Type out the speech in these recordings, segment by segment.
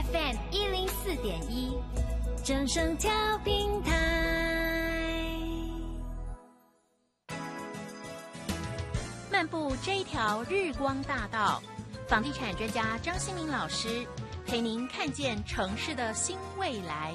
FM 104.1，正声调频台。漫步这一条日光大道，房地产专家张新民老师陪您看见城市的新未来。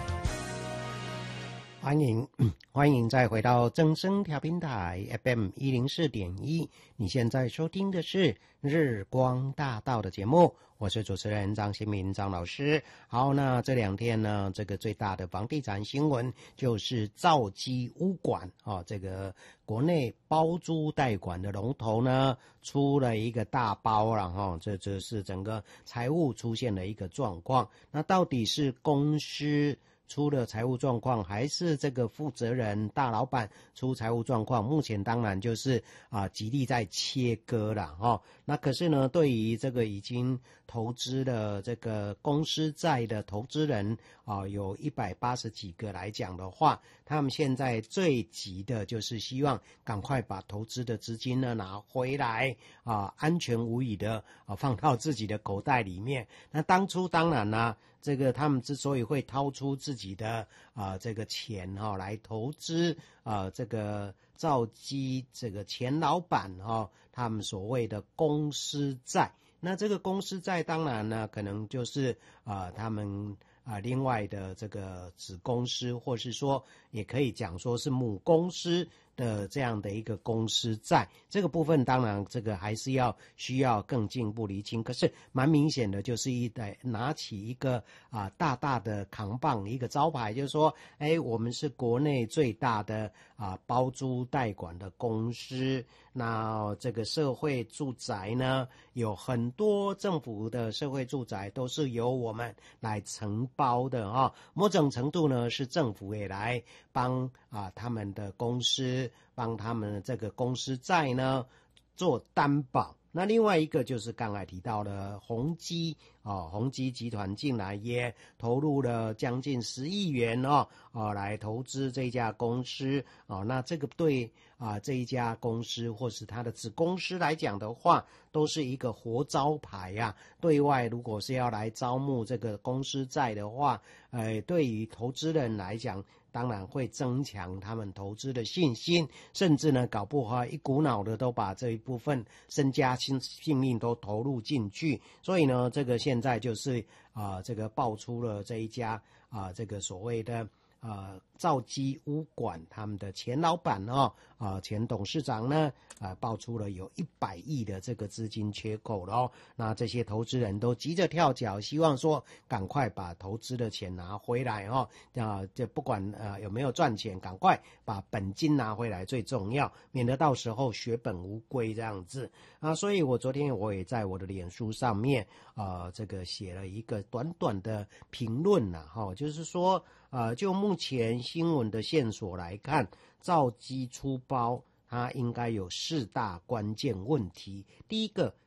欢迎再回到正声调频台 FM 104.1，你现在收听的是日光大道的节目，我是主持人张新民张老师。好，那这两天呢，这个最大的房地产新闻就是兆基屋管这个国内包租代管的龙头呢出了一个大包了这是整个财务出现了一个状况。那到底是公司出了财务状况，还是这个负责人大老板出财务状况？目前当然就是极力在切割了那可是呢，对于这个已经投资的这个公司债的投资人有180几个来讲的话，他们现在最急的就是希望赶快把投资的资金呢拿回来安全无虞的放到自己的口袋里面。那当初当然呢，这个他们之所以会掏出自己的这个钱来投资这个兆基这个前老板他们所谓的公司债。那这个公司债当然呢，可能就是他们另外的这个子公司，或是说也可以讲说是母公司的这样的一个公司债，这个部分当然这个还是需要更进一步厘清。可是蛮明显的就是拿起一个大大的扛棒，一个招牌，就是说我们是国内最大的包租代管的公司。那这个社会住宅呢，有很多政府的社会住宅都是由我们来承包的某种程度呢是政府也来帮他们的公司，帮他们的这个公司债呢做担保。那另外一个就是刚才提到的宏基宏基集团进来也投入了将近10亿元来投资这家公司那这个对这一家公司或是它的子公司来讲的话，都是一个活招牌对外如果是要来招募这个公司债的话，对于投资人来讲，当然会增强他们投资的信心，甚至呢搞不好一股脑的都把这一部分身家性命都投入进去。所以呢，这个现在就是这个爆出了这一家这个所谓的兆基屋管他们的前老板前董事长呢爆出了有100亿的这个资金缺口了那这些投资人都急着跳脚，希望说赶快把投资的钱拿回来就不管有没有赚钱，赶快把本金拿回来最重要，免得到时候血本无归这样子所以我昨天我也在我的脸书上面这个写了一个短短的评论就是说就目前新闻的线索来看，兆基出包它应该有4大关键问题。第一个